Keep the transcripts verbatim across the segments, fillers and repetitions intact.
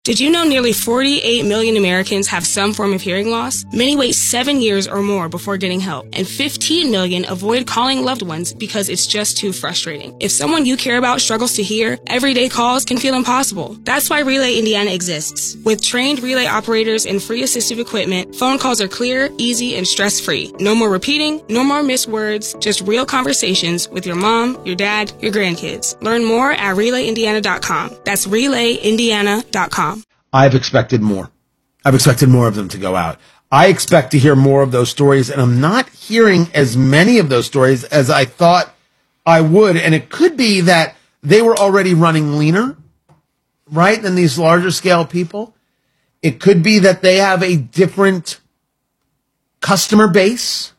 Did you know nearly forty-eight million Americans have some form of hearing loss? Many wait seven years or more before getting help, and fifteen million avoid calling loved ones because it's just too frustrating. If someone you care about struggles to hear, everyday calls can feel impossible. That's why Relay Indiana exists. With trained relay operators and free assistive equipment, phone calls are clear, easy, and stress-free. No more repeating, no more missed words, just real conversations with your mom, your dad, your grandkids. Learn more at relay indiana dot com. That's relay indiana dot com. I've expected more. I've expected more of them to go out. I expect to hear more of those stories, and I'm not hearing as many of those stories as I thought I would. And it could be that they were already running leaner, right, than these larger scale people. It could be that they have a different customer base.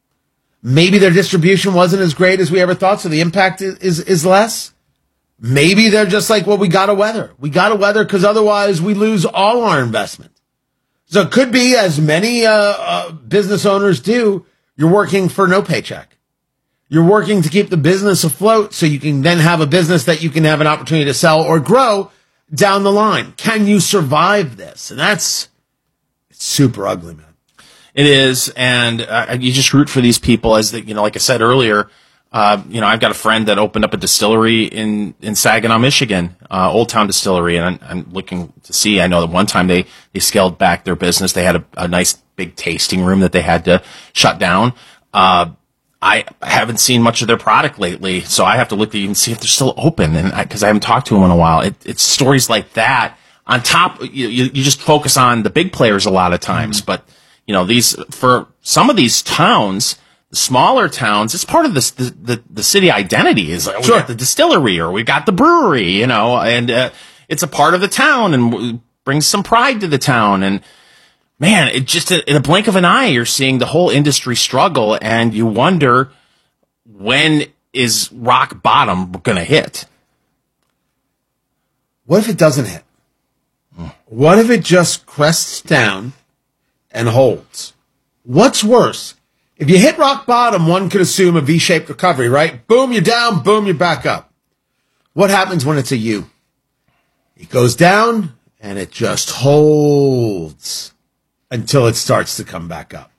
Maybe their distribution wasn't as great as we ever thought, so the impact is, is, is less. Maybe they're just like, well, we got to weather. We got to weather because otherwise we lose all our investment. So it could be, as many uh, uh, business owners do, you're working for no paycheck. You're working to keep the business afloat so you can then have a business that you can have an opportunity to sell or grow down the line. Can you survive this? And that's it's super ugly, man. It is, and uh, you just root for these people. As the, you know, like I said earlier, uh, you know, I've got a friend that opened up a distillery in, in Saginaw, Michigan, uh, Old Town Distillery, and I'm, I'm looking to see. I know that one time they, they scaled back their business. They had a, a nice big tasting room that they had to shut down. Uh, I haven't seen much of their product lately, so I have to look at even see if they're still open, and because I, I haven't talked to them in a while. It, it's stories like that. On top, you, you, you just focus on the big players a lot of times, mm-hmm. but you know, these for some of these towns, the smaller towns, it's part of this, the, the, the city identity is like, sure. we got the distillery or we got the brewery, you know, and uh, it's a part of the town and brings some pride to the town. And man, it just, in a blink of an eye, you're seeing the whole industry struggle, and you wonder, when is rock bottom going to hit? What if it doesn't hit? Mm. What if it just crests down and holds? What's worse? If you hit rock bottom, one could assume a V-shaped recovery, right? Boom, you're down, boom, you're back up. What happens when it's a U? It goes down, and it just holds until it starts to come back up.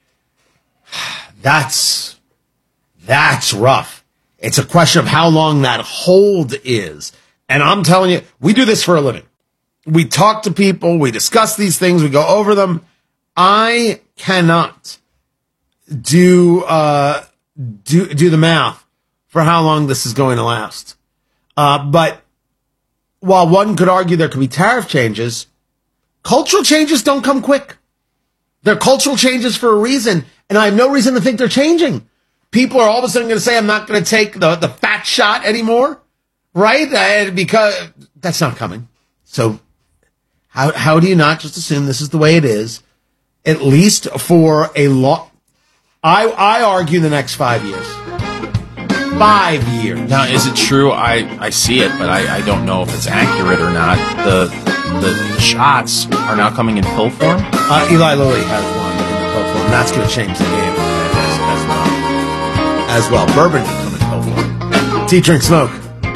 That's, that's rough. It's a question of how long that hold is. And I'm telling you, we do this for a living. We talk to people, we discuss these things, we go over them. I cannot do uh, do do the math for how long this is going to last. Uh, but while one could argue there could be tariff changes, cultural changes don't come quick. They're cultural changes for a reason, and I have no reason to think they're changing. People are all of a sudden going to say, I'm not going to take the, the fat shot anymore, right? Uh, because that's not coming. So how how do you not just assume this is the way it is, at least for a long... I, I argue the next five years. Five years. Now, is it true? I, I see it, but I, I don't know if it's accurate or not. The the shots are now coming in pill form? Uh, Eli Lilly has one in the pill form. That's going to change the game as, as well. As well. Bourbon can come in pill form. Tea, drink, smoke.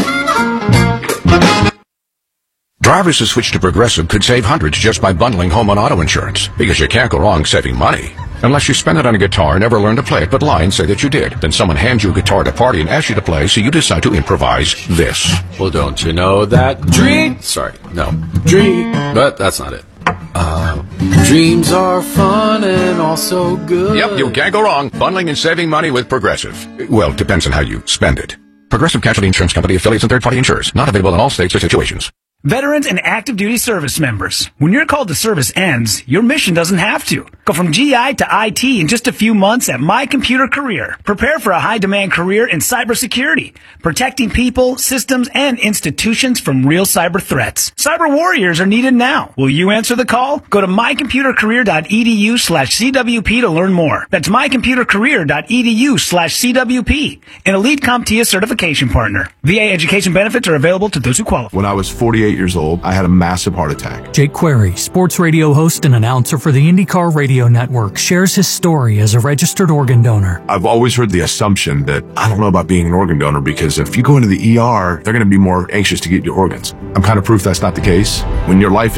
Drivers who switch to Progressive could save hundreds just by bundling home and auto insurance, because you can't go wrong saving money. Unless you spend it on a guitar, never learn to play it, but lie and say that you did. Then someone hands you a guitar at a party and asks you to play, so you decide to improvise this. Well, don't you know that dream... Sorry, no. Dream... But that's not it. Uh, dreams are fun and also good. Yep, you can't go wrong. Bundling and saving money with Progressive. Well, depends on how you spend it. Progressive Casualty Insurance Company, affiliates, and third-party insurers. Not available in all states or situations. Veterans and active duty service members. When your call to service ends, your mission doesn't have to. Go from G I to I T in just a few months at My Computer Career. Prepare for a high-demand career in cybersecurity, protecting people, systems, and institutions from real cyber threats. Cyber warriors are needed now. Will you answer the call? Go to mycomputercareer.edu slash CWP to learn more. That's mycomputercareer.edu slash CWP, an elite CompTIA certification partner. V A education benefits are available to those who qualify. When I was forty-eight years old, I had a massive heart attack. Jake Query, sports radio host and announcer for the IndyCar Radio Network, shares his story as a registered organ donor. I've always heard the assumption that I don't know about being an organ donor, because if you go into the E R, they're going to be more anxious to get your organs. I'm kind of proof that's not the case. When your life